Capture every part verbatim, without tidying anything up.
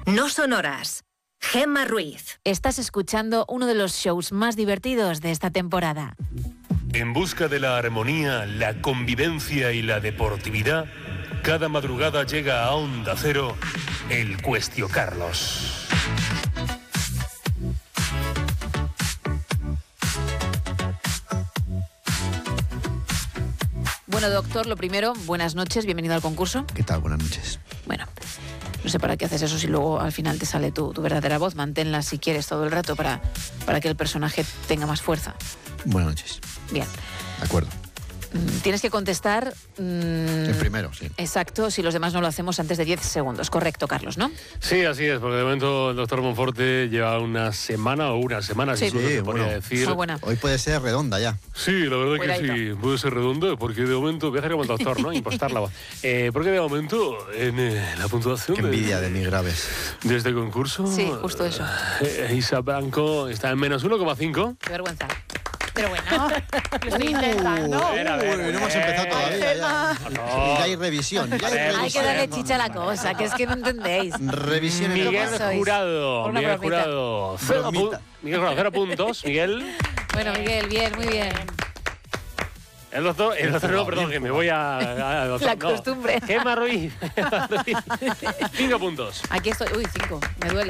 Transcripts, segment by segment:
No sonoras. Gemma Ruiz. Estás escuchando uno de los shows más divertidos de esta temporada. En busca de la armonía, la convivencia y la deportividad, cada madrugada llega a Onda Cero el Cuestio Carlos. Bueno, doctor, lo primero, buenas noches, bienvenido al concurso. ¿Qué tal? Buenas noches. Bueno, no sé para qué haces eso si luego al final te sale tu, tu verdadera voz. Manténla si quieres todo el rato para, para que el personaje tenga más fuerza. Buenas noches. Bien. De acuerdo. Tienes que contestar... Mmm, el primero, sí. Exacto, si los demás no lo hacemos antes de diez segundos. Correcto, Carlos, ¿no? Sí, así es, porque de momento el doctor Monforte lleva una semana o una semana, sí, sí, se bueno, podría decir. Muy buena. Hoy puede ser redonda ya. Sí, la verdad Cuidadito. que sí, puede ser redondo, porque de momento, voy a hacer como el doctor, ¿no? Impostar la voz. Eh, porque de momento, en eh, la puntuación... Qué envidia de, de mis graves. De este concurso... Sí, justo eso. Eh, Isa Blanco está en menos uno coma cinco. Qué vergüenza. Pero bueno, lo estoy intentando. A ver, a ver, Uy, no hemos eh, empezado todavía. Ya. No. Ya hay revisión. Ya hay Hay Hay que revisión. darle chicha a la cosa, que es que no entendéis. Revisión en Miguel ¿Cómo sois? Jurado, Una Miguel bromita. Jurado. Cero, pu- Bromita. Miguel Jurado, cero puntos. Miguel. Bueno, Miguel, bien, muy bien. El doctor, el doctor no, perdón, que me voy a... a- al doctor, La no. costumbre. Gemma Ruiz. Cinco puntos. Aquí estoy. Uy, cinco. Me duele.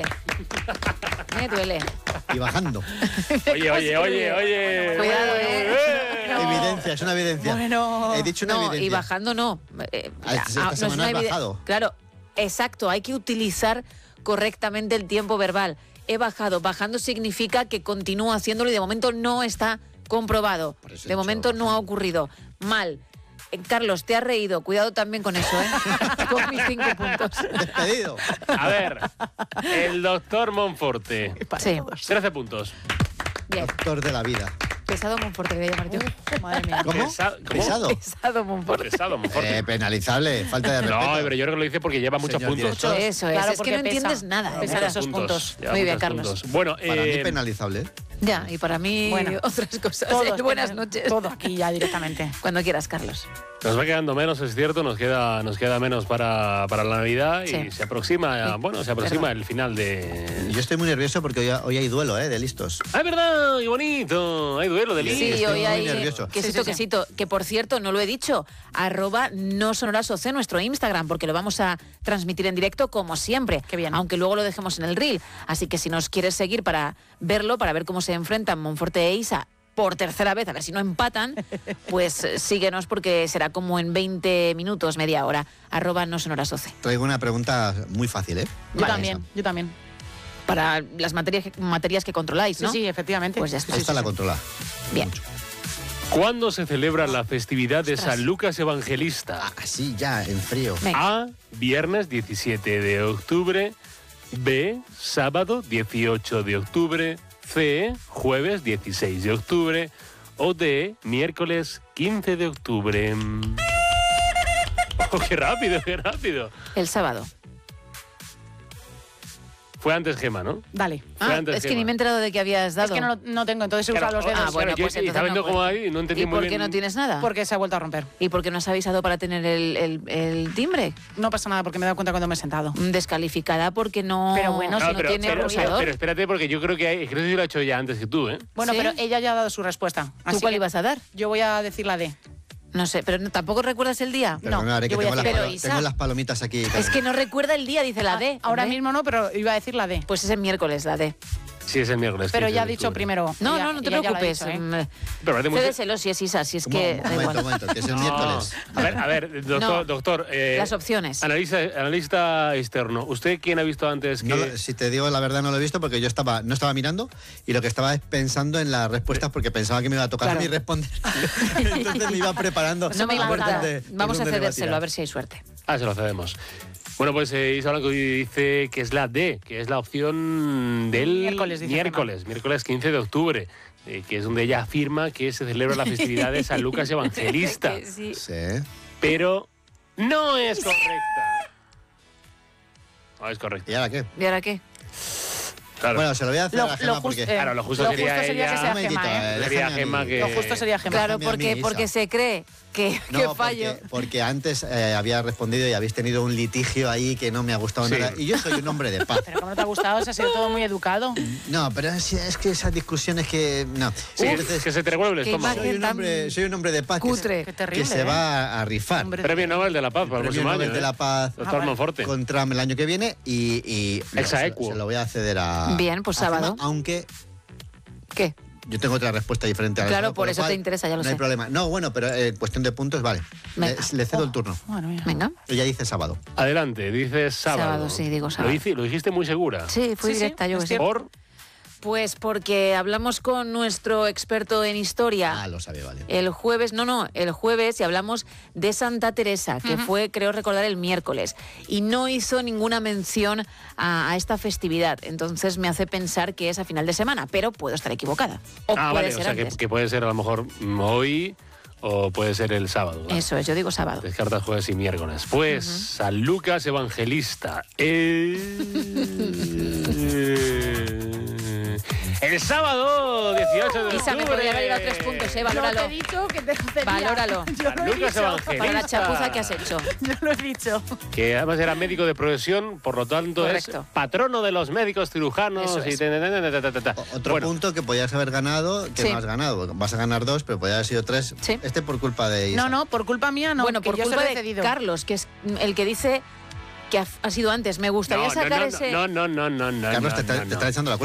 Me duele. Y bajando. Oye, oye, oye, oye. Cuidado, eh. Evidencia, es una evidencia. Bueno. He dicho una No, evidencia. y bajando no. Eh, Ah, esta ah, no es semana una has evide- bajado. Claro, exacto. Hay que utilizar correctamente el tiempo verbal. He bajado. Bajando significa que continúo haciéndolo y de momento no está comprobado. Por eso he De dicho momento no ha bajando. ocurrido. Mal. Eh, Carlos, te has reído. Cuidado también con eso, ¿eh? Con mis cinco puntos. Despedido. A ver, el doctor Monforte. Sí. trece puntos. Bien. Doctor de la vida. Pesado Monforte, voy a llamar yo. Madre mía. ¿Cómo? Pesa- ¿cómo? Pesado. Pesado Monforte. Pesado, Monforte. Eh, penalizable. Falta de respeto. No, pero yo creo que lo dice porque lleva muchos Señor puntos. director. Eso es. Claro, es que porque no pesa. entiendes nada. Pesan Nada. esos puntos. Lleva Muy bien, muchos Carlos. puntos. Bueno, Para eh, mí penalizable. ¿eh? Ya, y para mí Bueno, otras cosas. Todos Buenas tienen- noches. Todo aquí ya directamente. Cuando quieras, Carlos. nos va quedando menos, es cierto, nos queda, nos queda menos para, para la Navidad y Sí. se aproxima, Sí, bueno, se aproxima verdad. el final de... Yo estoy muy nervioso porque hoy, hoy hay duelo, ¿eh? De listos. ¡Ah, es verdad! ¡Qué bonito! Hay duelo de Sí, listos. Sí, estoy hoy muy hay nervioso. quesito, Sí, sí, sí. quesito, que por cierto, no lo he dicho, arroba no sonoras O C, nuestro Instagram, porque lo vamos a transmitir en directo como siempre, Qué bien. aunque luego lo dejemos en el reel. Así que si nos quieres seguir para verlo, para ver cómo se enfrentan Monforte e Isa por tercera vez, a ver si no empatan, pues eh, síguenos porque será como en veinte minutos, media hora, arroba no sonoras O C. Traigo una pregunta muy fácil, ¿eh? Yo Vale. también, yo también. Para las materias, materias que controláis, Sí, ¿no? sí, efectivamente. Pues ya está. Esta la controla. Bien. Mucho. ¿Cuándo se celebra la festividad de Ostras. San Lucas Evangelista? Ah, así ya, en frío. Venga. A, viernes diecisiete de octubre. B, sábado dieciocho de octubre. C, jueves dieciséis de octubre. O D, miércoles quince de octubre. Oh, qué rápido, qué rápido. El sábado. Fue antes Gemma, ¿no? Dale. Fue Ah, antes es que Gemma. ni me he enterado de que habías dado. Es que no, lo- no tengo, entonces he usado los dedos. Ah, bueno, Claro, yo pues entonces estaba viendo no como cuenta. ahí, no entendí ¿Y muy por bien. qué no tienes nada? Porque se ha vuelto a romper. ¿Y por qué no has avisado para tener el, el- el timbre? No pasa nada porque me he dado cuenta cuando me he sentado. Mm, Descalificada porque no, Pero bueno, si si no pero, tiene pero- pulsador. pero espérate, porque yo creo que hay, creo que lo he hecho ya antes que tú, ¿eh? Bueno, ¿Sí? pero ella ya ha dado su respuesta. ¿Tú Así cuál que ibas a dar? Yo voy a decir la D. No sé, pero no- ¿tampoco recuerdas el día? Perdonaré, yo que voy a tengo las, decir- Pero, palo- Isa, tengo las palomitas aquí. Es que no recuerda el día, dice la D. Ah, Ahora hombre. mismo no, pero iba a decir la D. Pues es el miércoles, la D. Sí, es el miércoles. Pero quince ya ha de dicho octubre. primero. No, Ella- no, no te ella ya lo ha preocupes. dicho, ¿eh? Mm, Pero parece mucho- Cédeselo si es Isa, si es Un, que un da momento, igual. un momento, que es el No. miércoles. A ver, a ver, doctor, No. doctor eh, Las opciones. Analista, analista externo. ¿Usted quién ha visto antes que...? No lo- si te digo la verdad, no lo he visto porque yo estaba no estaba mirando y lo que estaba es pensando en las respuestas porque pensaba que me iba a tocar Claro. a mí responder. Entonces me iba preparando. No me a ver importa. dónde- por Vamos a dónde le iba cedérselo, tirar. a ver si hay suerte. Ah, se lo cedemos. Bueno, pues eh, Isa Blanco dice que es la D, que es la opción del Miércoles, dice miércoles, miércoles quince de octubre, eh, que es donde ella afirma que se celebra la festividad de San Lucas Evangelista. Que sí. Sí. Pero no es correcta. No es correcta. ¿Y ahora qué? ¿Y ahora qué? Claro. Bueno, se lo voy a hacer Lo- a lo Gema just- porque... eh, Claro, lo justo lo sería justo sería ella- que sea Un momentito, Gema, ¿eh? eh, Sería déjame a Gema mí. que- Lo justo sería Gema. Claro, Déjame a mí, porque, Isa. porque se cree que, No, que fallo. Porque, porque antes eh, había respondido y habéis tenido un litigio ahí que no me ha gustado Sí. nada. Y yo soy un hombre de paz. Pero como no te ha gustado, se ha sido todo muy educado. No, pero es, es que esas discusiones que... No. Sí, Entonces, que se te revuelve el qué estómago. imagen. soy, un hombre, soy un hombre de paz que se- Cutre. Qué que, terrible, se ¿eh? va a, a rifar. Hombre, Premio Nobel de la Paz para el Premio próximo Nobel año. de ¿eh? la Paz Doctor Ah, vale. Monforte. con Trump el año que viene y, y lo- Ex se, aequo. se lo voy a ceder a... Bien, pues a Gema, sábado. aunque ¿Qué? yo tengo otra respuesta diferente a la Claro, tuya, por lo eso cual te interesa, ya lo no sé. hay problema. No, bueno, pero en cuestión de puntos, vale. Le, Venga. le cedo el turno. Bueno, mira. Venga. Ella dice sábado. Adelante, dices sábado. Sábado, sí, digo sábado. Lo, hice- lo dijiste muy segura. Sí, fui Sí, sí, directa, yo es que sé. cierto. Por Pues porque hablamos con nuestro experto en historia. Ah, lo sabe, vale. El jueves, no, no, el jueves y hablamos de Santa Teresa, que fue, creo recordar, el miércoles. Y no hizo ninguna mención a, a esta festividad. Entonces me hace pensar que es a final de semana, pero puedo estar equivocada. O ah, puede vale, ser o sea, que, antes. que puede ser a lo mejor mm, hoy o puede ser el sábado. ¿vale? Eso es, yo digo sábado. Descartas jueves y miércoles. Pues San Lucas Evangelista. El... el sábado dieciocho de octubre. Isa, me podría haber ido a tres puntos, eh, Yo valóralo. te he dicho que te jodería. Valóralo. Yo lo he Lucas dicho. Evangelista. Para la chapuza que has hecho. Yo lo he dicho. Que además era médico de profesión, por lo tanto Correcto. es patrono de los médicos cirujanos. Eso y es. ta, ta, ta, ta, ta, ta, ta. O- Otro Bueno, punto que podías haber ganado, que Sí. no has ganado. Vas a ganar dos, pero podía haber sido tres. Sí. Este por culpa de Isa. No, no, por culpa mía no. bueno, que por yo se culpa lo he de cedido. Carlos, que es el que dice que ha, ha sido antes. Me gustaría no, no, sacar no, ese... no, no, no, no, no, Carlos, no, te, está, no, te no. está echando la culpa.